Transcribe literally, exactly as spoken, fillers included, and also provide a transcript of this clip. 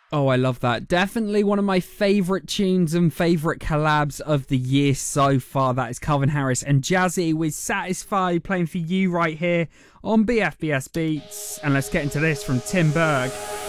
Oh, I love that. Definitely one of my favourite tunes and favourite collabs of the year so far. That is Calvin Harris and Jazzy with Satisfied playing for you right here on B F B S Beats. And let's get into this from Tim Berg.